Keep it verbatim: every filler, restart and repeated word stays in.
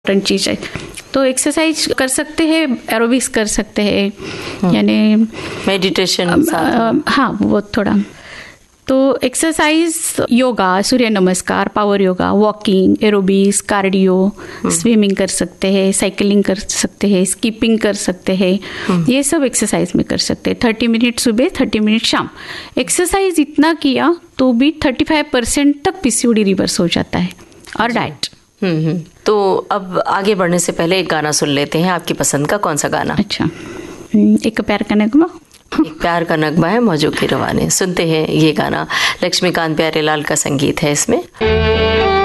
Important चीज़ है। तो exercise कर सकते हैं, एरोबिक्स कर सकते हैं, यानी मेडिटेशन। हाँ वो थोड़ा। तो एक्सरसाइज योगा, सूर्य नमस्कार, power yoga, walking, aerobics, cardio, swimming कर सकते हैं, साइकिलिंग कर सकते हैं, स्कीपिंग कर सकते हैं, ये सब एक्सरसाइज में कर सकते हैं। थर्टी मिनट सुबह, थर्टी मिनट शाम। एक्सरसाइज इतना किया तो भी थर्टी फाइव परसेंट तक पीसीओडी रिवर्स हो जाता है। और डाइट। हम्म तो अब आगे बढ़ने से पहले एक गाना सुन लेते हैं। आपकी पसंद का कौन सा गाना? अच्छा, एक प्यार का नगमा। एक प्यार का नगमा है मौजों की रवानी। सुनते हैं ये गाना। लक्ष्मीकांत प्यारेलाल का संगीत है इसमें।